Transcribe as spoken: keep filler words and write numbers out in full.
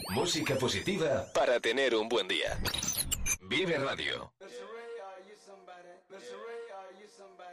Música positiva para tener un buen día. Vive Radio. Mister Ray, are you somebody? Mister Ray, are you somebody?